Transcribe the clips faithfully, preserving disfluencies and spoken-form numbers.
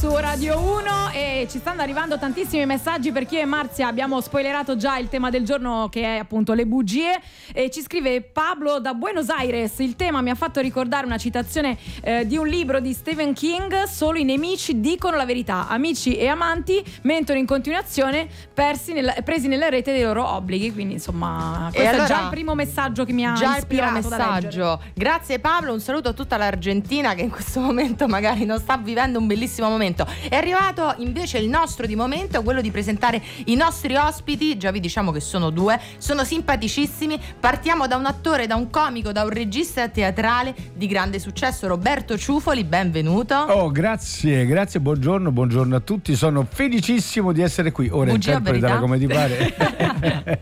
su Radio uno e ci stanno arrivando tantissimi messaggi perché io e Marzia abbiamo spoilerato già il tema del giorno, che è appunto le bugie, e ci scrive Pablo da Buenos Aires: il tema mi ha fatto ricordare una citazione eh, di un libro di Stephen King: solo i nemici dicono la verità, amici e amanti mentono in continuazione, persi nella, presi nella rete dei loro obblighi. Quindi insomma questo allora, è già il primo messaggio che mi ha già ispirato, il primo messaggio. Grazie Pablo, un saluto a tutta l'Argentina che in questo momento magari non sta vivendo un bellissimo momento. È arrivato invece il nostro di momento, quello di presentare i nostri ospiti. Già vi diciamo che sono due, sono simpaticissimi. Partiamo da un attore, da un comico, da un regista teatrale di grande successo, Roberto Ciufoli, benvenuto. Oh, grazie, grazie, buongiorno, buongiorno a tutti. Sono felicissimo di essere qui. Ora interpretala come ti pare.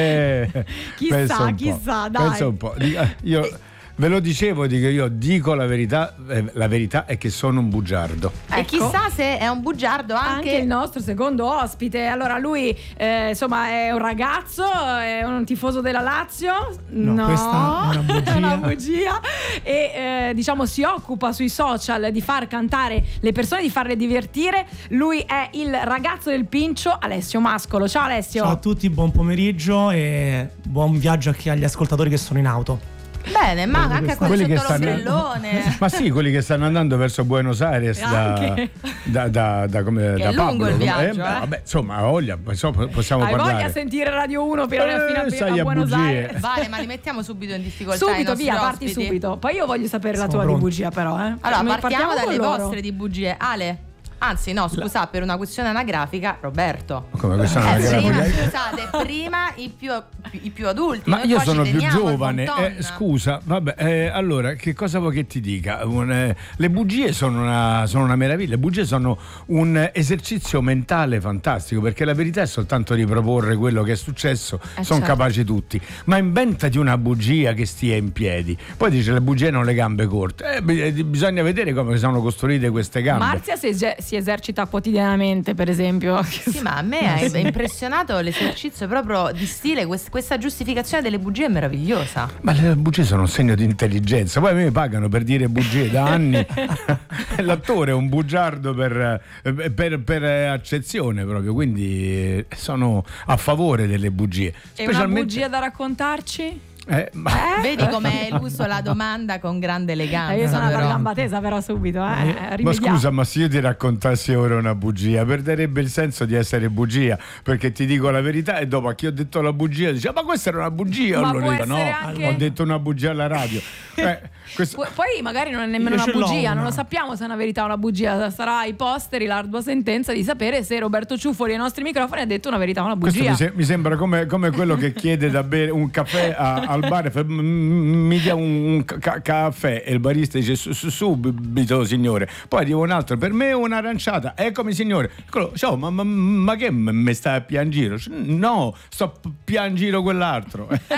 eh, chissà, chissà, dai. Pensa un po'. Io ve lo dicevo, dico io dico la verità, eh, la verità è che sono un bugiardo. Ecco. E chissà se è un bugiardo anche, anche il nostro secondo ospite. Allora lui eh, insomma è un ragazzo, è un tifoso della Lazio. No, no questa è una bugia, è una bugia. E eh, diciamo si occupa sui social di far cantare le persone, di farle divertire. Lui è il ragazzo del Pincio, Alessio Mascolo. Ciao Alessio. Ciao a tutti, buon pomeriggio e buon viaggio anche agli ascoltatori che sono in auto. Bene, ma anche a quelli sotto stanno... l'ombrellone. Ma sì, quelli che stanno andando verso Buenos Aires da, da, da, da, come, che da è Pablo. lungo il viaggio, eh, eh? Vabbè, insomma, voglia, possiamo Hai parlare. voglia a sentire Radio uno fino, eh, fino a, sai a Buenos bugie. Aires? Vale, ma li mettiamo subito in difficoltà. Subito, via, parti ospiti. subito. Poi io voglio sapere Siamo la tua pronti. di bugia, però. Eh. Allora, Noi partiamo dalle con loro. vostre di bugie. Ale. Anzi, no, scusa, per una questione anagrafica, Roberto. Come questione Eh, anagrafica? prima, scusate, prima i più, i più adulti. Ma noi io qua sono ci più teniamo, giovane, il bon eh, ton. scusa, vabbè, eh, allora che cosa vuoi che ti dica? Un, eh, le bugie sono una, sono una meraviglia, le bugie sono un esercizio mentale fantastico, perché la verità è soltanto riproporre quello che è successo, Eh, sono certo. capaci tutti, ma inventati una bugia che stia in piedi. Poi dice le bugie hanno le gambe corte, eh, b- bisogna vedere come sono costruite queste gambe. Marzia si, ege- si esercita quotidianamente, per esempio. Sì, ma a me ha impressionato l'esercizio proprio di stile, quest- questa giustificazione delle bugie è meravigliosa. Ma le bugie sono un segno di intelligenza. Poi a me mi pagano per dire bugie da anni. L'attore è un bugiardo per, per, per accezione proprio. Quindi sono a favore delle bugie. E una bugia da raccontarci? Eh, ma... Eh? Vedi com'è eluso la domanda con grande eleganza. Eh, io sono andata però. a gamba tesa però subito, eh. Ma Rimediamo. scusa, ma se io ti raccontassi ora una bugia, perderebbe il senso di essere bugia, perché ti dico la verità e dopo a chi ho detto la bugia dice ma questa era una bugia. Ma Allora può dico no, essere anche- ho detto una bugia alla radio. Eh, questo... Pu- Poi magari non è nemmeno Io una ce l'ho bugia, una. non lo sappiamo se è una verità o una bugia. Sarà ai posteri l'ardua sentenza di sapere se Roberto Ciufoli ai nostri microfoni ha detto una verità o una Questo bugia. mi, se- mi sembra come, come quello che chiede da bere un caffè a- al bar e fa, "Mm, mi dia un, un ca- caffè", e il barista dice "Su- su- subito signore". Poi arriva un altro, per me un'aranciata, eccomi signore. Eccolo, ciao, ma, ma, ma che mi stai a piangere? No, sto a piangere quell'altro. Ecco,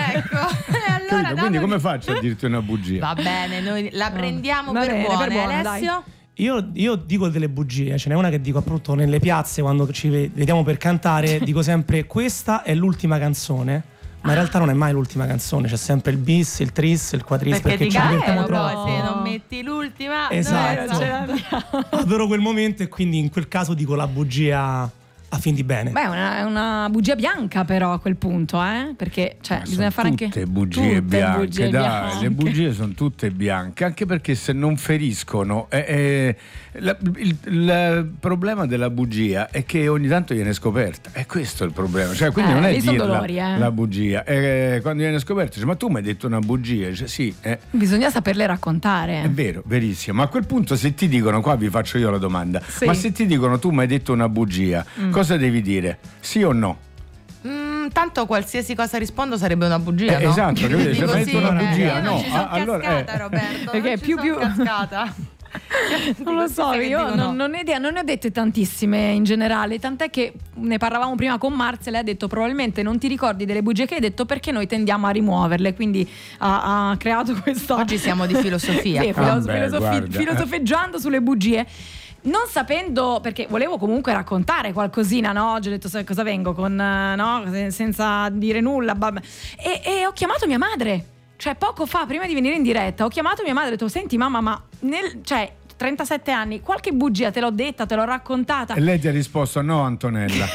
e allora Capito? Quindi dato come che- faccio a dirti una bugia? Va bene, noi la prendiamo Va per, bene, buone. per buone, Alessio? Io, io dico delle bugie, ce n'è una che dico appunto nelle piazze quando ci vediamo per cantare, dico sempre questa è l'ultima canzone, ma in realtà non è mai l'ultima canzone, c'è sempre il bis, il tris, il quadris, Perché, perché, ti ci divertiamo cagano troppo. poi se non metti l'ultima. Esatto. noi non ce l'abbiamo. Adoro quel momento e quindi in quel caso dico la bugia a fin di bene. Beh, è una, è una bugia bianca però a quel punto, eh? Perché cioè, Ma bisogna sono fare anche tutte bugie tutte bianche, bugie dai, bianche. le bugie sono tutte bianche, anche perché se non feriscono eh, eh, la- il, il problema della bugia è che ogni tanto viene scoperta, è questo il problema, cioè quindi Eh, non è lì sono dirla dolori, eh. la bugia, eh, quando viene scoperta dice ma tu mi hai detto una bugia, dice sì, eh, Bisogna saperle raccontare. è vero, verissimo, ma a quel punto se ti dicono, qua vi faccio io la domanda, Sì. ma se ti dicono tu mi hai detto una bugia, cosa devi dire? Sì o no? Mm, tanto qualsiasi cosa rispondo sarebbe una bugia, Eh, no? esatto, capito? Se Dico mi hai sì, detto una eh, bugia, io no. non ci sono Ah, allora, cascata, eh. Roberto. Perché non ci più- sono più- cascata. Non lo so, io non, non, ne idea, non ne ho dette tantissime in generale, tant'è che ne parlavamo prima con Marzia, lei ha detto probabilmente non ti ricordi delle bugie che hai detto perché noi tendiamo a rimuoverle, quindi ha, ha creato questo. Oggi siamo di filosofia. Sì, filos- Ah, beh, filosofi- guarda. filosofeggiando sulle bugie. Non sapendo, perché volevo comunque raccontare qualcosina, no? Oggi ho detto sai cosa vengo con, eh, no? Se- senza dire nulla, bab- e, e ho chiamato mia madre. Cioè poco fa, prima di venire in diretta, ho chiamato mia madre e ho detto senti mamma, ma nel, cioè trentasette anni, qualche bugia te l'ho detta, te l'ho raccontata. E lei ti ha risposto no, Antonella.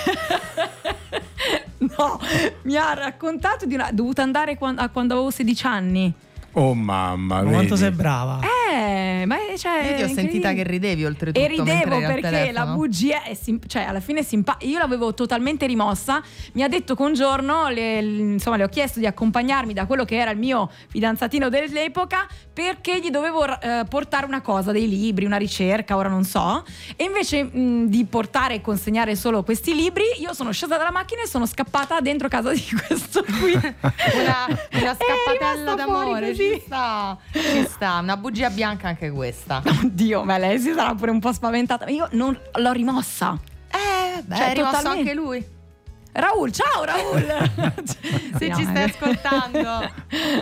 No, mi ha raccontato di una dovuta andare quando, a quando avevo sedici anni. Oh mamma, Ma quanto vedi? sei brava. Eh, ma è, cioè, Io ti ho sentita che ridevi oltretutto. E ridevo mentre eri al perché la telefono. bugia è sim- cioè alla fine è simpatica. Io l'avevo totalmente rimossa. Mi ha detto che un giorno le, insomma, le ho chiesto di accompagnarmi da quello che era il mio fidanzatino dell'epoca, perché gli dovevo eh, portare una cosa, dei libri, una ricerca, ora non so. E invece mh, di portare e consegnare solo questi libri, io sono scesa dalla macchina e sono scappata dentro casa di questo qui. una, una scappatella rimasta d'amore, fuori così. ci sta, ci sta, una bugia bianca anche questa. Oddio, ma lei si sarà pure un po' spaventata. Io non l'ho rimossa. Eh, beh, Cioè, è rimosso totalmente. anche lui. Raul, ciao Raul. Se No, ci stai eh. ascoltando.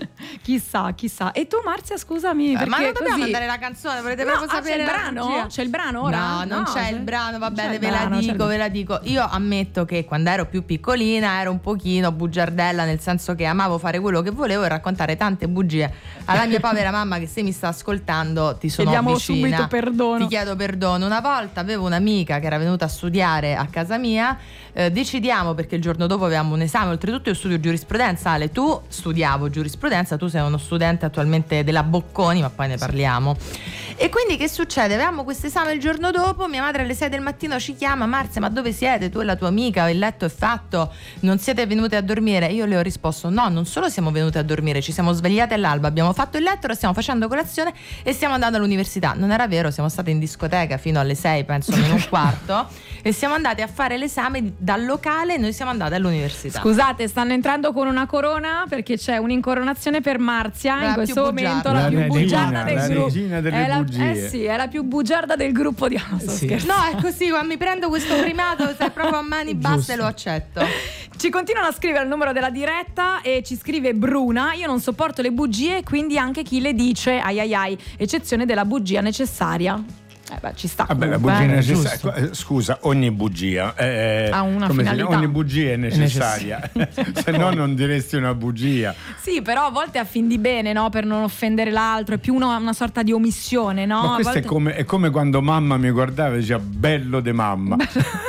Chissà, chissà. E tu Marzia, scusami, perché Ma non dobbiamo così... mandare la canzone, volete No, proprio ah, sapere c'è il la brano? bugia? C'è il brano ora? No, non No, c'è c'è- il brano, va c'è bene, il ve la brano, c'è il dico, brano. ve la dico. Io ammetto che quando ero più piccolina ero un pochino bugiardella, nel senso che amavo fare quello che volevo e raccontare tante bugie alla mia povera mamma, che se mi sta ascoltando ti sono Chiediamo vicina. subito perdono. Ti chiedo perdono. Una volta avevo un'amica che era venuta a studiare a casa mia, eh, decidiamo, perché il giorno dopo avevamo un esame, oltretutto io studio giurisprudenza, Ale, tu studiavo giurisprudenza, tu sei uno studente attualmente della Bocconi, ma poi ne parliamo. E quindi che succede? Avevamo questo esame il giorno dopo, mia madre alle sei del mattino ci chiama: Marzia, ma dove siete? Tu e la tua amica, il letto è fatto, non siete venute a dormire? Io le ho risposto: no, non solo siamo venute a dormire, ci siamo svegliate all'alba, abbiamo fatto il letto, ora stiamo facendo colazione e stiamo andando all'università. Non era vero, siamo state in discoteca fino alle sei, penso meno un quarto, e siamo andati a fare l'esame dal locale e noi siamo andate all'università. Scusate, stanno entrando con una corona perché c'è un'incoronazione per Marzia La in più questo bugiarda. momento, la, La più regina, bugiarda del la gruppo. regina delle è la, bugie. Eh sì, è la più bugiarda del gruppo di no, sto Sì. scherzando. No, è così, quando mi prendo questo primato, se è proprio a mani basse, lo accetto. Ci continuano a scrivere il numero della diretta e ci scrive Bruna: io non sopporto le bugie, quindi anche chi le dice, ai ai ai, eccezione della bugia necessaria. Eh beh, ci sta. Vabbè, la comunque, bugia eh. è necessaria. Eh, Scusa, ogni bugia eh, Ha una come si chiama? finalità. Ogni bugia è necessaria, se no non diresti una bugia. Sì, però a volte a fin di bene, no? Per non offendere l'altro, è più una, una sorta di omissione, no? Ma A questo volte... è, come, è come quando mamma mi guardava e diceva bello de mamma.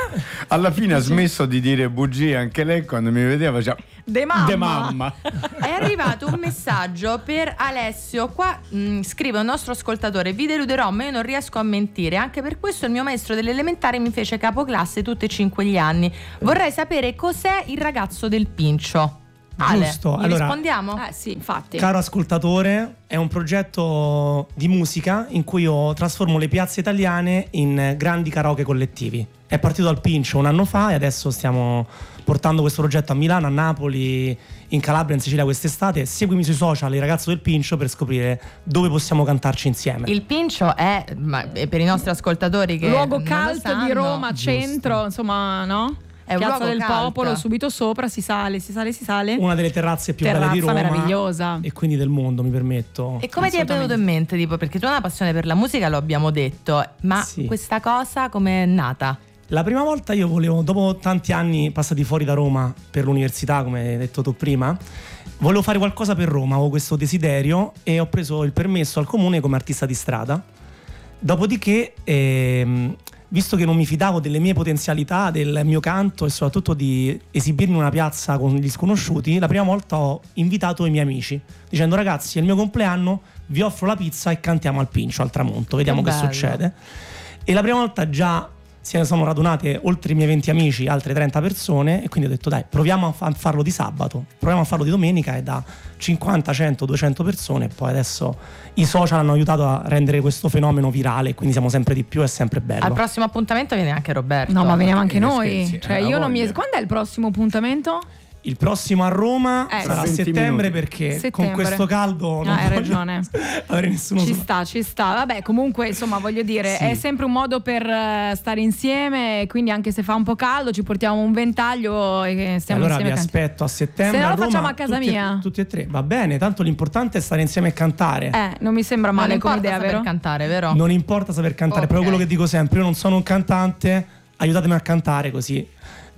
Alla fine ha smesso di dire bugie anche lei, quando mi vedeva faceva De mamma. de mamma. È arrivato un messaggio per Alessio. Qua mh, scrive un nostro ascoltatore: vi deluderò, ma io non riesco a mentire. Anche per questo il mio maestro dell'elementare mi fece capoclasse tutti e cinque gli anni. Vorrei sapere cos'è il ragazzo del Pincio. Ale, Giusto, gli allora- rispondiamo? Eh sì, infatti. Caro ascoltatore, è un progetto di musica in cui io trasformo le piazze italiane in grandi karaoke collettivi. È partito dal Pincio un anno fa e adesso stiamo portando questo progetto a Milano, a Napoli, in Calabria, in Sicilia quest'estate. Seguimi sui social, il ragazzo del Pincio, per scoprire dove possiamo cantarci insieme. Il Pincio è, ma per i nostri ascoltatori che Luogo non lo caldo di sanno, Roma, giusto. centro, insomma, no? È un Piazza luogo del caldo. Popolo, subito sopra si sale, si sale, si sale. Una delle terrazze più belle di Terrazza Roma meravigliosa. e quindi del mondo, mi permetto. E come ti è venuto in mente? Tipo, perché tu hai una passione per la musica, lo abbiamo detto, ma Sì. questa cosa come è nata? La prima volta io volevo, dopo tanti anni passati fuori da Roma per l'università, come hai detto tu prima, volevo fare qualcosa per Roma, avevo questo desiderio e ho preso il permesso al comune come artista di strada. Dopodiché, ehm, visto che non mi fidavo delle mie potenzialità, del mio canto e soprattutto di esibirmi in una piazza con gli sconosciuti, la prima volta ho invitato i miei amici dicendo: ragazzi, è il mio compleanno, vi offro la pizza e cantiamo al Pincio, al tramonto, vediamo che, bello. succede. E la prima volta già se ne sono radunate oltre i miei venti amici, altre trenta persone, e quindi ho detto: dai, proviamo a fa- farlo di sabato, proviamo a farlo di domenica, e da cinquanta, cento, duecento persone. E poi adesso i social hanno aiutato a rendere questo fenomeno virale, quindi siamo sempre di più, è sempre bello. Al prossimo appuntamento viene anche Roberto. No, ma veniamo anche Che noi. scherzi, Cioè, eh, io ha non mi. voglia. Quando è il prossimo appuntamento? Il prossimo a Roma Eh, sarà a venti settembre, minuti. perché Settembre. con questo caldo non Ah, hai voglio ragione. avere nessuno Ci su- sta, ci sta. Vabbè, comunque, insomma, voglio dire, Sì. è sempre un modo per eh, stare insieme. Quindi, anche se fa un po' caldo, ci portiamo un ventaglio e stiamo Allora vi insieme. a cantare. aspetto a settembre. Se no a lo Roma, facciamo a casa tutti e- mia. tutti e tre, va bene. Tanto l'importante è stare insieme e cantare. Eh, non mi sembra Ma male non come importa idea, saper vero? cantare, vero? Non importa saper cantare, è proprio Ok. quello che dico sempre. Io non sono un cantante, aiutatemi a cantare, così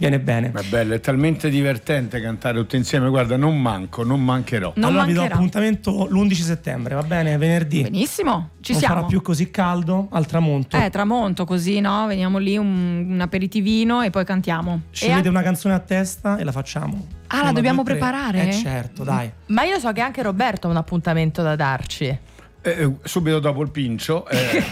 viene bene. È bello, è talmente divertente cantare tutti insieme, guarda, non manco, non mancherò. Non allora mancherà. vi do appuntamento l'undici settembre, va bene? Venerdì. Benissimo, ci non siamo. sarà più così caldo, al tramonto. Eh, tramonto così, no? Veniamo lì, un, un aperitivino e poi cantiamo. Scegliete E una canzone a testa e la facciamo. Ah, la Una, dobbiamo due, tre. preparare? Eh certo, dai. Ma io so che anche Roberto ha un appuntamento da darci. Eh, subito dopo il Pincio. Eh,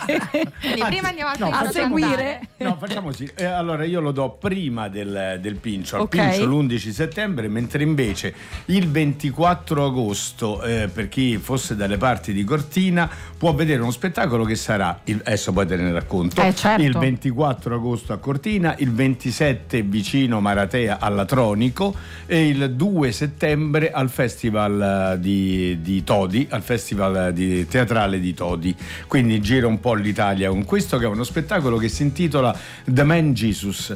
Quindi prima andiamo al no, Pincio a seguire. No, facciamo così. Eh, allora io lo do prima del, del Pincio, al Ok. Pincio l'undici settembre, mentre invece il ventiquattro agosto, eh, per chi fosse dalle parti di Cortina, può vedere uno spettacolo che sarà, il, adesso poi te ne racconto, Eh, certo. il ventiquattro agosto a Cortina, il ventisette vicino Maratea all'Atronico e il due settembre al Festival eh, di, di Todi, al Festival di, teatrale di Todi. Quindi giro un po' l'Italia con questo, che è uno spettacolo che si intitola The Man Jesus.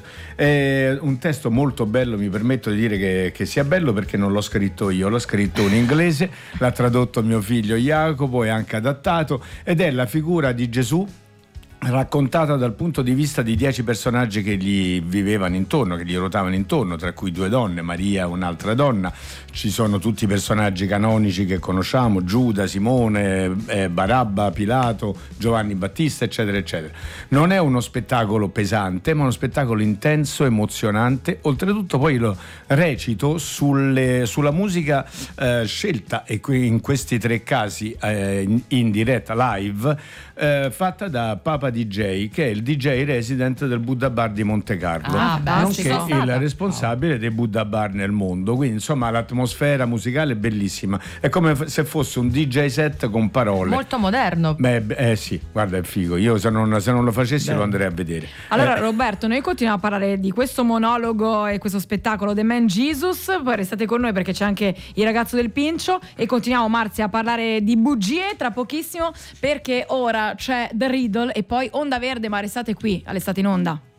È un testo molto bello, mi permetto di dire che, che sia bello perché non l'ho scritto io, l'ho scritto in inglese, l'ha tradotto mio figlio Jacopo e anche adattato, ed è la figura di Gesù raccontata dal punto di vista di dieci personaggi che gli vivevano intorno, che gli ruotavano intorno, tra cui due donne, Maria e un'altra donna. Ci sono tutti i personaggi canonici che conosciamo, Giuda, Simone, eh, Barabba, Pilato, Giovanni Battista, eccetera eccetera. Non è uno spettacolo pesante, ma uno spettacolo intenso, emozionante. Oltretutto poi lo recito sulle, sulla musica eh, scelta, e qui in questi tre casi eh, in, in diretta live, eh, fatta da Papa D J, che è il D J resident del Buddha Bar di Monte Carlo, Ah, nonché fantastico. il responsabile dei Buddha Bar nel mondo. Quindi insomma l'atmosfera musicale è bellissima, è come f- se fosse un D J set con parole. Molto moderno. Beh, beh, eh sì, guarda, è figo. Io se non, se non lo facessi Beh. lo andrei a vedere. Allora Eh, Roberto, noi continuiamo a parlare di questo monologo e questo spettacolo The Man Jesus, poi restate con noi perché c'è anche il ragazzo del Pincio, e continuiamo, Marzia, a parlare di bugie tra pochissimo, perché ora c'è The Riddle e poi Onda Verde, ma restate qui all'Estate in Onda.